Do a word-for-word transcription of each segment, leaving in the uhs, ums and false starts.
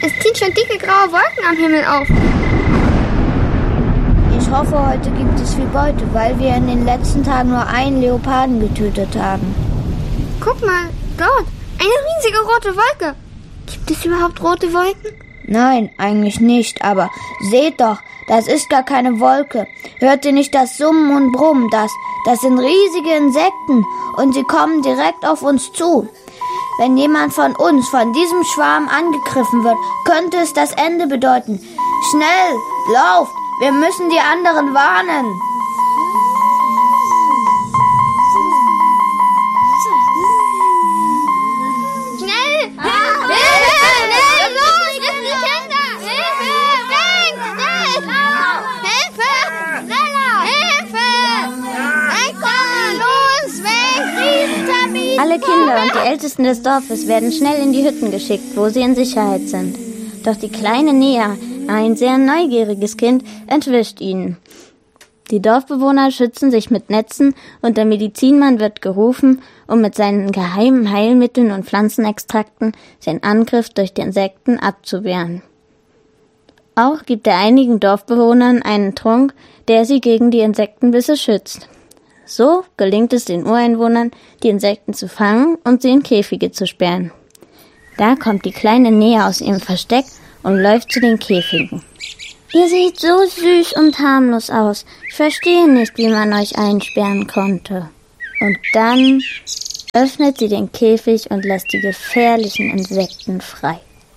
Es ziehen schon dicke graue Wolken am Himmel auf. Ich hoffe, heute gibt es viel Beute, weil wir in den letzten Tagen nur einen Leoparden getötet haben. Guck mal, dort. Eine riesige rote Wolke. Gibt es überhaupt rote Wolken? Nein, eigentlich nicht, aber seht doch, das ist gar keine Wolke. Hört ihr nicht das Summen und Brummen? Das, das sind riesige Insekten und sie kommen direkt auf uns zu. Wenn jemand von uns, von diesem Schwarm angegriffen wird, könnte es das Ende bedeuten. Schnell, lauft, wir müssen die anderen warnen. Alle Kinder und die Ältesten des Dorfes werden schnell in die Hütten geschickt, wo sie in Sicherheit sind. Doch die kleine Nea, ein sehr neugieriges Kind, entwischt ihnen. Die Dorfbewohner schützen sich mit Netzen und der Medizinmann wird gerufen, um mit seinen geheimen Heilmitteln und Pflanzenextrakten den Angriff durch die Insekten abzuwehren. Auch gibt er einigen Dorfbewohnern einen Trunk, der sie gegen die Insektenbisse schützt. So gelingt es den Ureinwohnern, die Insekten zu fangen und sie in Käfige zu sperren. Da kommt die kleine Nea aus ihrem Versteck und läuft zu den Käfigen. Ihr seht so süß und harmlos aus. Ich verstehe nicht, wie man euch einsperren konnte. Und dann öffnet sie den Käfig und lässt die gefährlichen Insekten frei.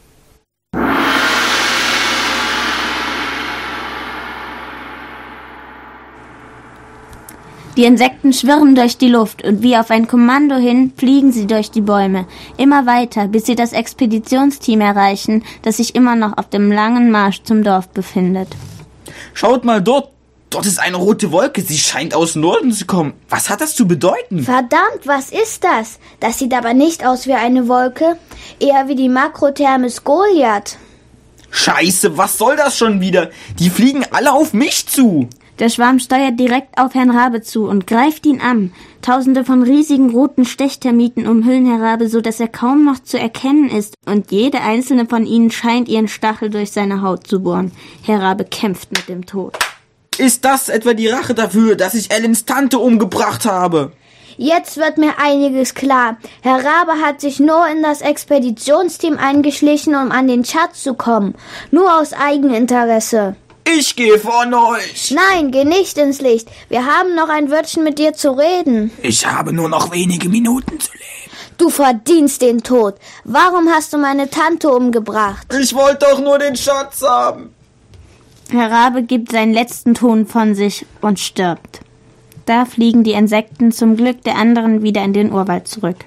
Die Insekten schwirren durch die Luft und wie auf ein Kommando hin fliegen sie durch die Bäume. Immer weiter, bis sie das Expeditionsteam erreichen, das sich immer noch auf dem langen Marsch zum Dorf befindet. Schaut mal dort. Dort ist eine rote Wolke. Sie scheint aus Norden zu kommen. Was hat das zu bedeuten? Verdammt, was ist das? Das sieht aber nicht aus wie eine Wolke. Eher wie die Makrothermis Goliath. Scheiße, was soll das schon wieder? Die fliegen alle auf mich zu. Der Schwarm steuert direkt auf Herrn Rabe zu und greift ihn an. Tausende von riesigen roten Stechtermiten umhüllen Herrn Rabe, so dass er kaum noch zu erkennen ist, und jede einzelne von ihnen scheint ihren Stachel durch seine Haut zu bohren. Herr Rabe kämpft mit dem Tod. Ist das etwa die Rache dafür, dass ich Ellens Tante umgebracht habe? Jetzt wird mir einiges klar. Herr Rabe hat sich nur in das Expeditionsteam eingeschlichen, um an den Schatz zu kommen. Nur aus Eigeninteresse. Ich gehe von euch. Nein, geh nicht ins Licht. Wir haben noch ein Wörtchen mit dir zu reden. Ich habe nur noch wenige Minuten zu leben. Du verdienst den Tod. Warum hast du meine Tante umgebracht? Ich wollte doch nur den Schatz haben. Herr Rabe gibt seinen letzten Ton von sich und stirbt. Da fliegen die Insekten zum Glück der anderen wieder in den Urwald zurück.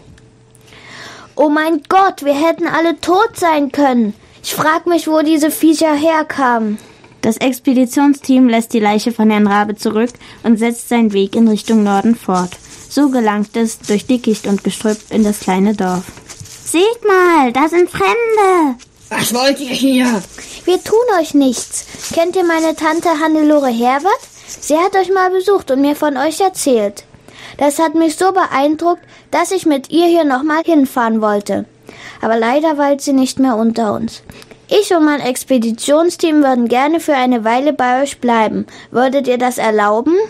Oh mein Gott, wir hätten alle tot sein können. Ich frag mich, wo diese Viecher herkamen. Das Expeditionsteam lässt die Leiche von Herrn Rabe zurück und setzt seinen Weg in Richtung Norden fort. So gelangt es durch Dickicht und Gestrüpp in das kleine Dorf. Seht mal, da sind Fremde! Was wollt ihr hier? Wir tun euch nichts. Kennt ihr meine Tante Hannelore Herbert? Sie hat euch mal besucht und mir von euch erzählt. Das hat mich so beeindruckt, dass ich mit ihr hier nochmal hinfahren wollte. Aber leider weilt sie nicht mehr unter uns. Ich und mein Expeditionsteam würden gerne für eine Weile bei euch bleiben. Würdet ihr das erlauben?